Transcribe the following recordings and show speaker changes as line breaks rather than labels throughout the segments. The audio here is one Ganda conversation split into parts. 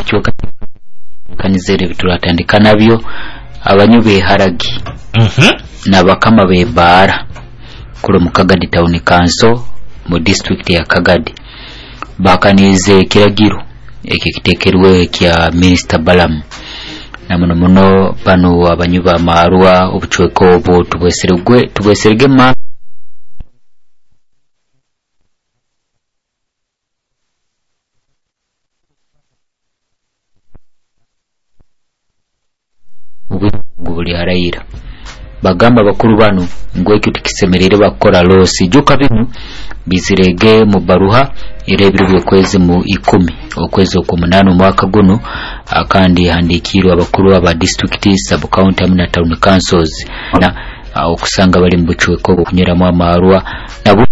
kuchoka kanizere bitulatandika nabyo abanyube haragi na bakama bebara kulo mu Kagadi Town Council mu district ya Kagadi bakanize kiragiro ekitekerwe kya Minister Balamu na muno bano abanyuba marwa obuchweko obo tubweserege ma ngubuli harayira bagamba bakuru bano ngweki tukisemerere bakora losi joka binu bizirege mu baruha irebiro byokwezi mu 10 okwezi okumunano mwaka guno akandi handikirwa abakuru aba district sub county amina town councils na okusanga bali mbuchweko kunyera mu amarwa nabo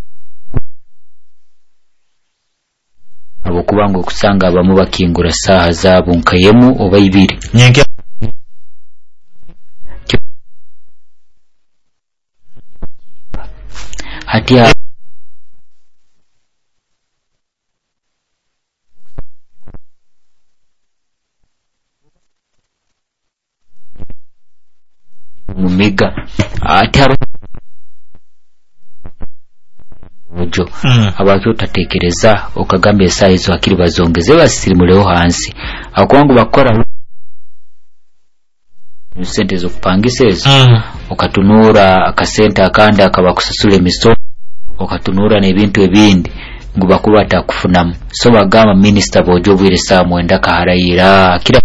abokubango okusanga abamu bakingura saha zabo nkayemu oba ibiri
nyenke
hatia mumiga ataro ojo abakyo tatekereza okagambe size akiri bazongeze basirimuleho hansi akwangu bakora sente zo kupangisa ezo okatunura akasenta akanda akabakusasule miso okatunura n'ebintu ebindi ngo bakuba atakufunamu so bagama minister bojo bwire saa mwenda kaharayira kira